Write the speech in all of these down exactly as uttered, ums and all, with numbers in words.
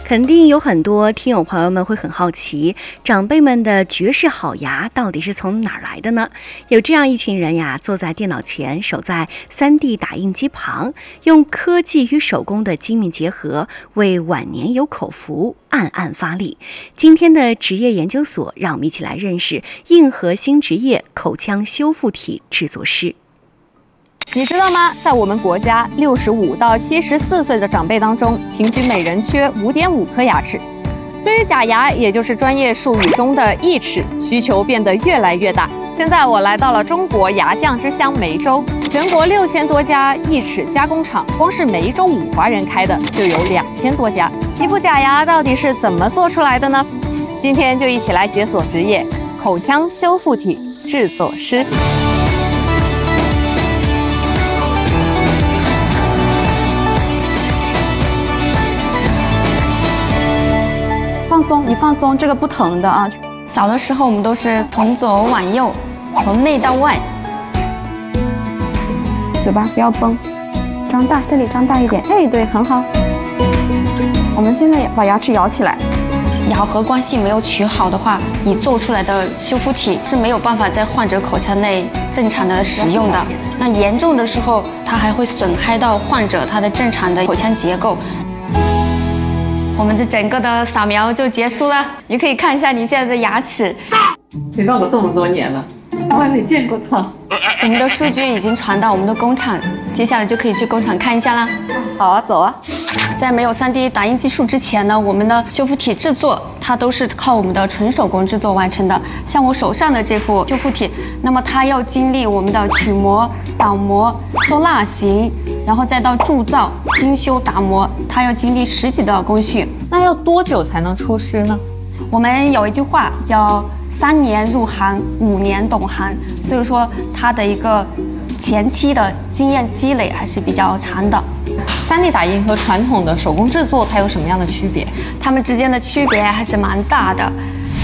肯定有很多听友朋友们会很好奇，长辈们的绝世好牙到底是从哪儿来的呢？有这样一群人呀，坐在电脑前，守在 三 D 打印机旁，用科技与手工的精密结合，为晚年有口福暗暗发力。今天的职业研究所，让我们一起来认识硬核新职业口腔修复体制作师。 你知道吗？在我们国家，六十五到七十四岁的长辈当中，平均每人缺五点五颗牙齿。对于假牙，也就是专业术语中的义齿，需求变得越来越大。现在我来到了中国牙匠之乡梅州，全国六千多家义齿加工厂，光是梅州五华人开的就有两千多家。一副假牙到底是怎么做出来的呢？今天就一起来解锁职业——口腔修复体制作师。放松，你放松，这个不疼的啊。 小的时候我们都是从左往右，从内到外。 嘴巴不要绷，张大，这里张大一点。哎，对，很好。我们现在把牙齿咬起来。 咬合关系没有取好的话，你做出来的修复体是没有办法在患者口腔内正常的使用的。那严重的时候，它还会损害到患者他的正常的口腔结构。我们的整个的扫描就结束了，你可以看一下你现在的牙齿。 陪伴我这么多年了，从来没见过他。 我们的数据已经传到我们的工厂，接下来就可以去工厂看一下啦。 好啊，走啊。 在没有 三 D 打印技术之前呢，我们的修复体制作它都是靠我们的纯手工制作完成的。像我手上的这副修复体，那么它要经历我们的取模、倒模、做蜡型，然后再到铸造、精修、打磨，它要经历十几道工序。 那要多久才能出师呢？ 我们有一句话叫三年入行，五年懂行，所以说它的一个前期的经验积累还是比较长的。 三 D 打印和传统的手工制作它有什么样的区别？ 它们之间的区别还是蛮大的。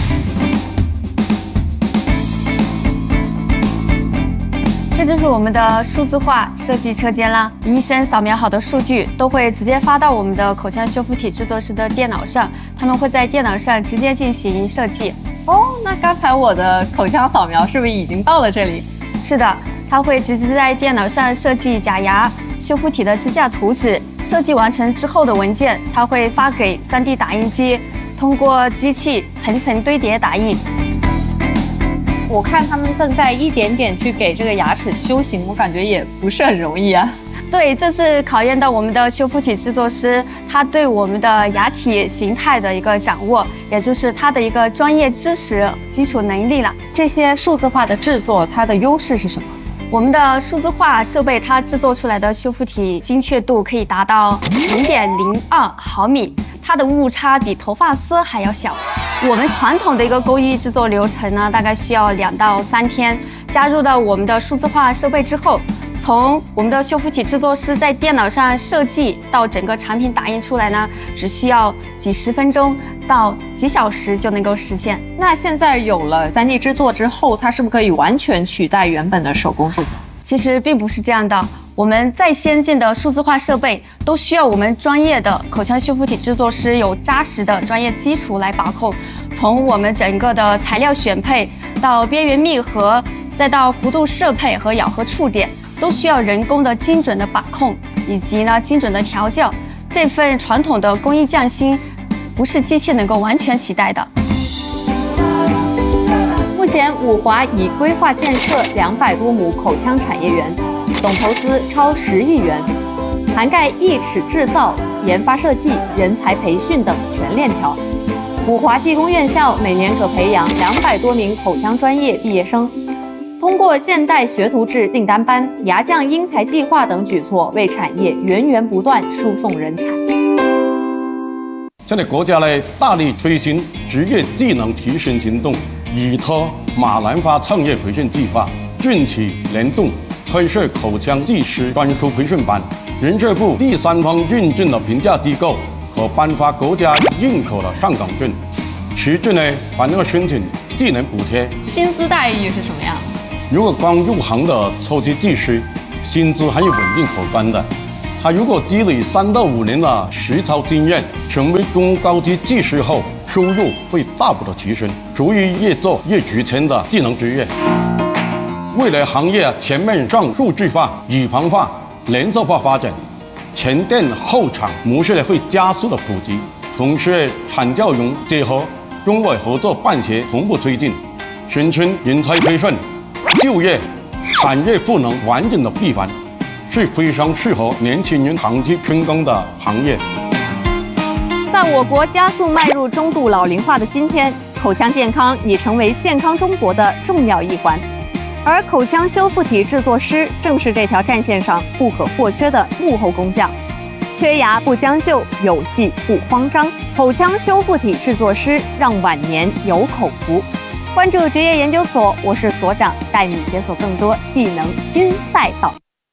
这就是我们的数字化设计车间啦，医生扫描好的数据都会直接发到我们的口腔修复体制作师的电脑上，他们会在电脑上直接进行设计。 哦，那刚才我的口腔扫描是不是已经到了这里？ 是的，它会直接在电脑上设计假牙修复体的支架图纸，设计完成之后的文件，它会发给 三 D 打印机，通过机器层层堆叠打印。 我看他们正在一点点去给这个牙齿修形，我感觉也不是很容易啊。 对，这是考验到我们的修复体制作师他对我们的牙体形态的一个掌握，也就是他的一个专业知识基础能力了。 这些数字化的制作，它的优势是什么？ 我们的数字化设备，它制作出来的修复体精确度可以达到零点零二毫米，它的误差比头发丝还要小。我们传统的一个工艺制作流程呢，大概需要两到三天。加入到我们的数字化设备之后，从我们的修复体制作师在电脑上设计到整个产品打印出来呢，只需要几十分钟到几小时就能够实现。 那现在有了 三 D 制作之后，它是不是可以完全取代原本的手工制作？ 其实并不是这样的，我们再先进的数字化设备都需要我们专业的口腔修复体制作师有扎实的专业基础来把控，从我们整个的材料选配到边缘密合，再到弧度适配和咬合触点，都需要人工的精准的把控，以及呢精准的调教。这份传统的工艺匠心，不是机器能够完全取代的。 目前五华已规划建设两百多亩口腔产业园，总投资超十亿元，涵盖义齿制造、研发设计、人才培训等全链条。五华技工院校每年可培养两百多名口腔专业毕业生。通过现代学徒制订单班、牙匠英才计划等举措，为产业源源不断输送人才。 现在国家呢大力推行职业技能提升行动，依托马兰发创业培训计划，近期联动开设口腔技师专属培训班，人社部第三方认证的评价机构可颁发国家认可的上岗证，持证呢还能够申请技能补贴。 薪资待遇是什么样？ 如果刚入行的初级技师，薪资还有稳定可观的。他如果积累三到五年的实操经验， 成为中高级技师后，收入会大幅的提升，属于越做越值钱的技能职业。未来行业全面向数据化、以防化、连锁化发展，前店后厂模式会加速的普及，同时产教融结合、中外合作办学同步推进，形成人才培训、就业、产业赋能完整的闭环，是非常适合年轻人长期成功的行业。 在我国加速迈入中度老龄化的今天，口腔健康已成为健康中国的重要一环，而口腔修复体制作师正是这条战线上不可或缺的幕后工匠。缺牙不将就，有计不慌张，口腔修复体制作师让晚年有口福。关注职业研究所，我是所长，带你解锁更多技能新赛道。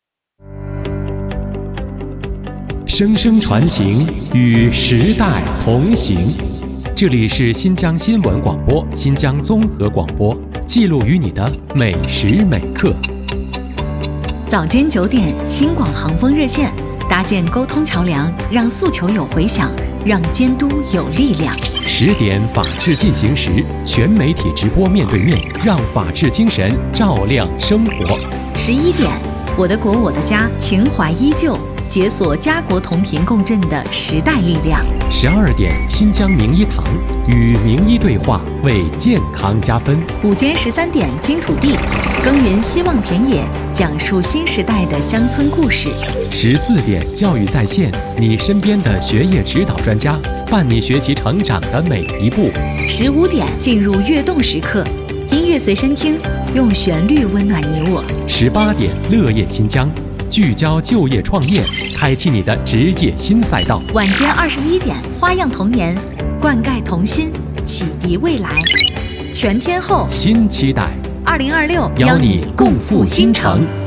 声声传情，与时代同行。这里是新疆新闻广播、新疆综合广播，记录与你的每时每刻。 早间九点，新广航风热线，搭建沟通桥梁，让诉求有回响，让监督有力量。 十点，法治进行时，全媒体直播面对面，让法治精神照亮生活。 十一点，我的国我的家，情怀依旧。解锁家国同频共振的时代力量。 十二点，新疆名医堂与名医对话，为健康加分。 午间十三点，金土地耕耘希望田野，讲述新时代的乡村故事。 十四点，教育在线，你身边的学业指导专家，伴你学习成长的每一步。 十五点，进入跃动时刻，音乐随身听，用旋律温暖你我。 十八点，乐业新疆。聚焦就业创业，开启你的职业新赛道。 晚间二十一点，花样童年，灌溉童心，启迪未来。全天候新期待， 二零二六邀你共赴新城。